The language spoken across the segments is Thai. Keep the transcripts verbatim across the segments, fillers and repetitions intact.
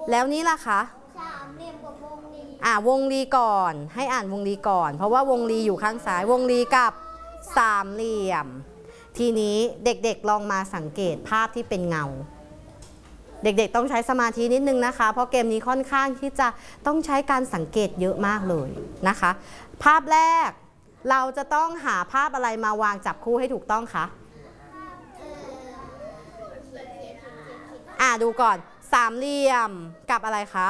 แล้วนี้ล่ะคะสามเหลี่ยมกับวงรีอ่าวงรีก่อนให้อ่านวงรีก่อนเพราะว่าวงรีอยู่ข้างซ้ายวงรีกับสามเหลี่ยมทีนี้เด็กๆลองมาสังเกตภาพที่เป็นเงาเด็กๆต้องใช้สมาธินิดนึงนะคะเพราะเกมนี้ค่อนข้างที่จะต้องใช้การสังเกตเยอะมากเลยนะคะภาพแรกเราจะต้องหาภาพอะไรมาวางจับคู่ให้ถูกต้องคะอ่าดูก่อนสามเหลี่ยมกับอะไรคะ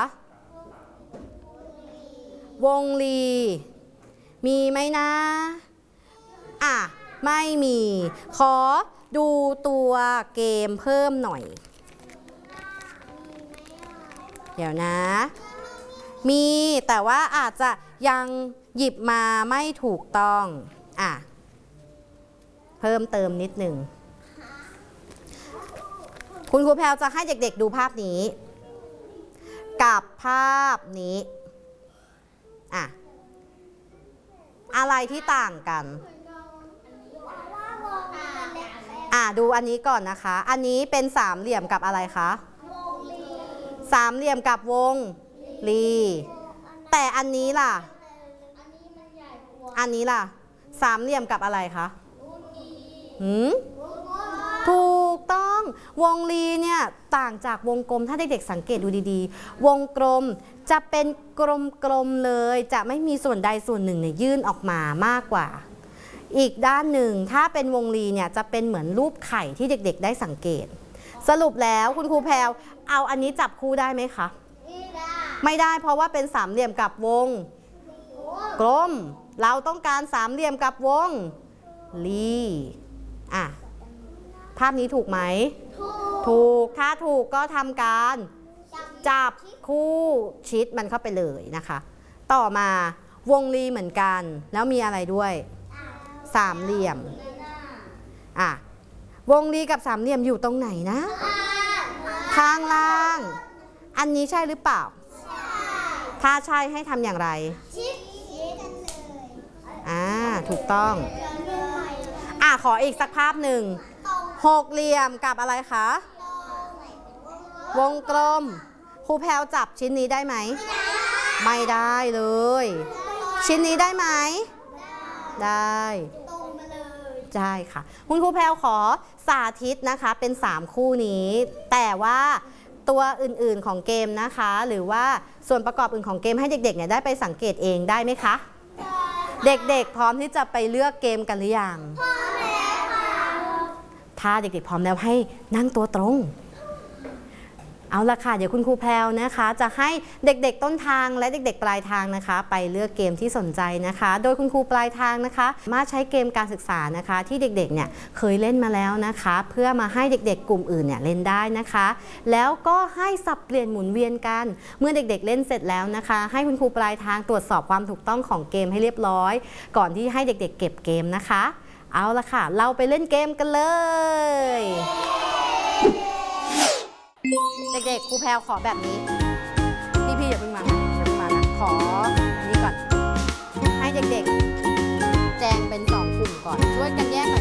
วงรีมีไหมนะอ่ะไม่มีขอดูตัวเกมเพิ่มหน่อยเดี๋ยวนะมีแต่ว่าอาจจะยังหยิบมาไม่ถูกต้องอ่ะเพิ่มเติมนิดหนึ่งคุณครูแพรวจะให้เด็กๆดูภาพนี้กับภาพนี้อ่ะอะไรที่ต่างกันอ่ะดูอันนี้ก่อนนะคะอันนี้เป็นสามเหลี่ยมกับอะไรคะสามเหลี่ยมกับวงรีแต่อันนี้ล่ะอันนี้ล่ะสามเหลี่ยมกับอะไรคะหืมถูกต้องวงรีเนี่ยต่างจากวงกลมถ้าเด็กๆสังเกตดูดีๆวงกลมจะเป็นกลมๆเลยจะไม่มีส่วนใดส่วนหนึ่งเนี่ยยื่นออกมามากกว่าอีกด้านหนึ่งถ้าเป็นวงรีเนี่ยจะเป็นเหมือนรูปไข่ที่เด็กๆได้สังเกตสรุปแล้วคุณครูแพรวเอาอันนี้จับคู่ได้ไหมคะไม่ได้เพราะว่าเป็นสามเหลี่ยมกับวงกลมเราต้องการสามเหลี่ยมกับวงรีอ่ะภาพนี้ถูกไหมถูกถ้าถูกก็ทำการจับคู่ชิดมันเข้าไปเลยนะคะต่อมาวงรีเหมือนกันแล้วมีอะไรด้วยสามเหลี่ยมอ่ะวงรีกับสามเหลี่ยมอยู่ตรงไหนนะข้างล่างอันนี้ใช่หรือเปล่าถ้าใช่ให้ทำอย่างไรอ่าถูกต้องอ่ะขออีกสักภาพหนึ่งหกเหลี่ยมกับอะไรคะวงกลมครูแพรวจับชิ้นนี้ได้ไหมไม่ได้เลยชิ้นนี้ได้ไหมได้ใช่ค่ะคุณครูแพรวขอสาธิตนะคะเป็นสามคู่นี้แต่ว่าตัวอื่นๆของเกมนะคะหรือว่าส่วนประกอบอื่นของเกมให้เด็กๆเนี่ยได้ไปสังเกตเองได้ไหมคะเด็กๆพร้อมที่จะไปเลือกเกมกันหรือยังถ้าเด็กๆพร้อมแล้วให้นั่งตัวตรงเอาละค่ะเดี๋ยวคุณครูแพรวนะคะจะให้เด็กๆต้นทางและเด็กๆปลายทางนะคะไปเลือกเกมที่สนใจนะคะโดยคุณครูปลายทางนะคะมาใช้เกมการศึกษานะคะที่เด็กๆเนี่ยเคยเล่นมาแล้วนะคะเพื่อมาให้เด็กๆกลุ่มอื่นเนี่ยเล่นได้นะคะแล้วก็ให้สับเปลี่ยนหมุนเวียนกันเมื่อเด็กๆเล่นเสร็จแล้วนะคะให้คุณครูปลายทางตรวจสอบความถูกต้องของเกมให้เรียบร้อยก่อนที่ให้เด็กๆเก็บเกมนะคะเอาละค่ะเราไปเล่นเกมกันเลยเด็กๆครูแพรวขอแบบนี้พี่ๆอย่าเพิ่งมาอย่าเพิ่งมานะขออันนี้ก่อนให้เด็กๆแจงเป็นสองกลุ่มก่อนช่วยกันแยก